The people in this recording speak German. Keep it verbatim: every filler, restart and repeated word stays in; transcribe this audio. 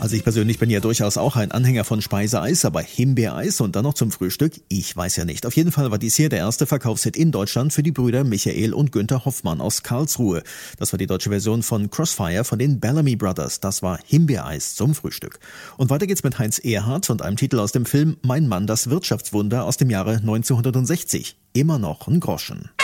Also ich persönlich bin ja durchaus auch ein Anhänger von Speiseeis, aber Himbeereis und dann noch zum Frühstück? Ich weiß ja nicht. Auf jeden Fall war dies hier der erste Verkaufshit in Deutschland für die Brüder Michael und Günther Hoffmann aus Karlsruhe. Das war die deutsche Version von Crossfire von den Bellamy Brothers. Das war Himbeereis zum Frühstück. Und weiter geht's mit Heinz Erhardt und einem Titel aus dem Film Mein Mann, das Wirtschaftswunder aus dem Jahre neunzehnhundertsechzig. Immer noch ein Groschen.